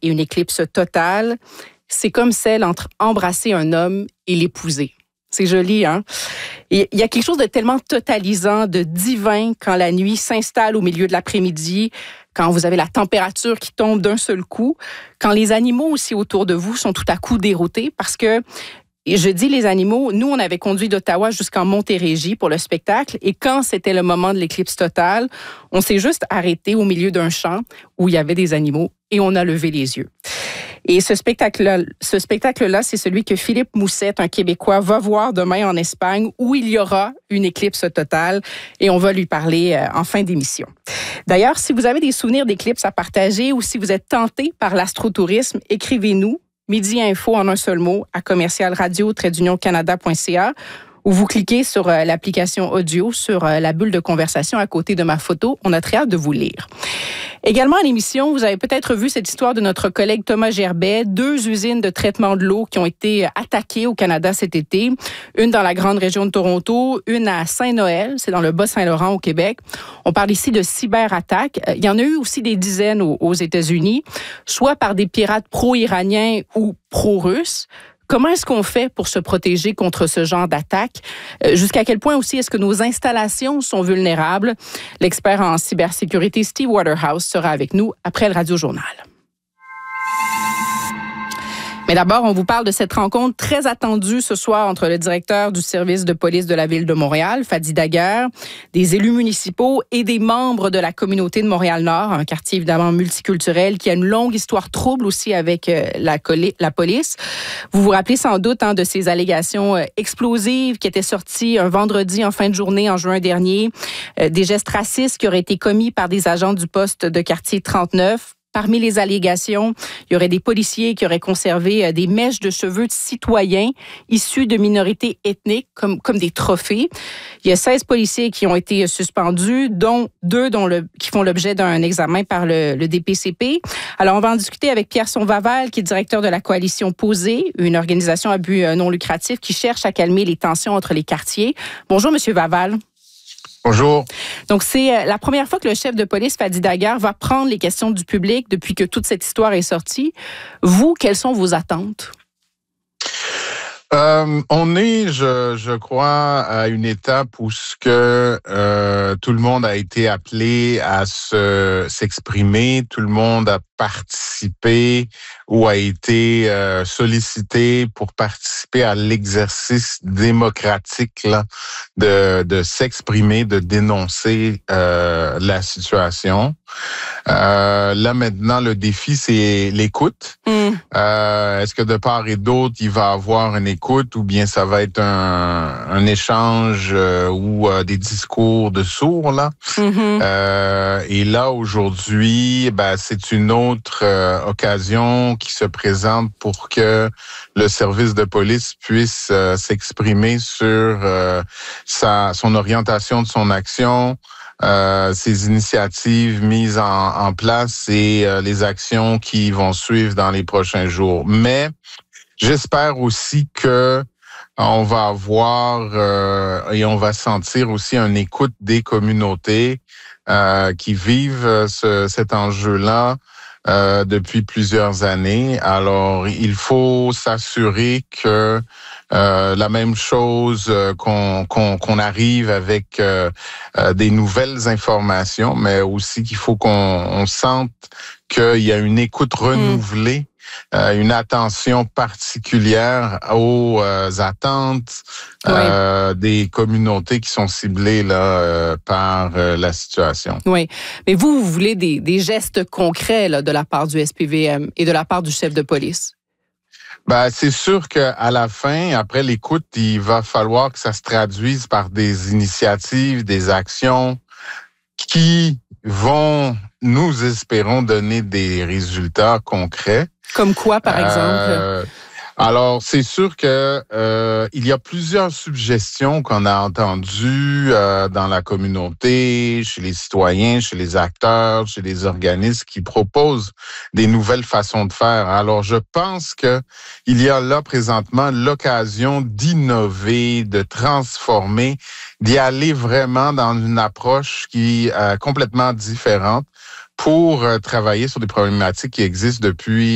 et une éclipse totale, c'est comme celle entre embrasser un homme et l'épouser. C'est joli, hein? Il y a quelque chose de tellement totalisant, de divin quand la nuit s'installe au milieu de l'après-midi, quand vous avez la température qui tombe d'un seul coup, quand les animaux aussi autour de vous sont tout à coup déroutés parce que, et je dis les animaux, nous, on avait conduit d'Ottawa jusqu'en Montérégie pour le spectacle et quand c'était le moment de l'éclipse totale, on s'est juste arrêté au milieu d'un champ où il y avait des animaux et on a levé les yeux. Et ce spectacle-là, c'est celui que Philippe Moussette, un Québécois, va voir demain en Espagne où il y aura une éclipse totale et on va lui parler en fin d'émission. D'ailleurs, si vous avez des souvenirs d'éclipses à partager ou si vous êtes tenté par l'astrotourisme, écrivez-nous Midi Info en un seul mot à commercialradio-canada.ca ou vous cliquez sur l'application audio sur la bulle de conversation à côté de ma photo. On a très hâte de vous lire. Également à l'émission, vous avez peut-être vu cette histoire de notre collègue Thomas Gerbet, 2 usines de traitement de l'eau qui ont été attaquées au Canada cet été. Une dans la grande région de Toronto, une à Saint-Noël, c'est dans le Bas-Saint-Laurent au Québec. On parle ici de cyberattaques. Il y en a eu aussi des dizaines aux États-Unis, soit par des pirates pro-iraniens ou pro-russes. Comment est-ce qu'on fait pour se protéger contre ce genre d'attaque? Jusqu'à quel point aussi est-ce que nos installations sont vulnérables? L'expert en cybersécurité Steve Waterhouse sera avec nous après le Radio-Journal. Mais d'abord, on vous parle de cette rencontre très attendue ce soir entre le directeur du service de police de la Ville de Montréal, Fadi Daguerre, des élus municipaux et des membres de la communauté de Montréal-Nord, un quartier évidemment multiculturel qui a une longue histoire trouble aussi avec la police. Vous vous rappelez sans doute de ces allégations explosives qui étaient sorties un vendredi en fin de journée en juin dernier, des gestes racistes qui auraient été commis par des agents du poste de quartier 39. Parmi les allégations, il y aurait des policiers qui auraient conservé des mèches de cheveux de citoyens issus de minorités ethniques comme des trophées. Il y a 16 policiers qui ont été suspendus, dont 2 qui font l'objet d'un examen par le DPCP. Alors, on va en discuter avec Pierre Sonvaval, qui est directeur de la coalition Posé, une organisation à but non lucratif qui cherche à calmer les tensions entre les quartiers. Bonjour, Monsieur Vaval. Bonjour. Donc, c'est la première fois que le chef de police, Fadi Daguerre, va prendre les questions du public depuis que toute cette histoire est sortie. Vous, quelles sont vos attentes? On est, je crois, à une étape où tout le monde a été appelé à s'exprimer, tout le monde a participé ou a été sollicité pour participer à l'exercice démocratique là, de s'exprimer, de dénoncer la situation. Là maintenant, le défi, c'est l'écoute. Est-ce que de part et d'autre, il va y avoir une écoute ou bien ça va être un échange ou des discours de sourds là? Et là, aujourd'hui, c'est une autre occasion qui se présente pour que le service de police puisse s'exprimer sur son orientation de son action, ces initiatives mises en place et les actions qui vont suivre dans les prochains jours. Mais j'espère aussi que on va avoir et on va sentir aussi une écoute des communautés qui vivent cet enjeu-là depuis plusieurs années. Alors, il faut s'assurer que la même chose qu'on arrive avec des nouvelles informations, mais aussi qu'il faut qu'on sente qu'il y a une écoute renouvelée, une attention particulière aux attentes des communautés qui sont ciblées là par la situation. Oui, mais vous voulez des gestes concrets là, de la part du SPVM et de la part du chef de police? C'est sûr qu'à la fin, après l'écoute, il va falloir que ça se traduise par des initiatives, des actions qui vont, nous espérons, donner des résultats concrets. Comme quoi, par exemple? Alors, c'est sûr que il y a plusieurs suggestions qu'on a entendues dans la communauté, chez les citoyens, chez les acteurs, chez les organismes qui proposent des nouvelles façons de faire. Alors, je pense que il y a là présentement l'occasion d'innover, de transformer, d'y aller vraiment dans une approche qui est complètement différente pour travailler sur des problématiques qui existent depuis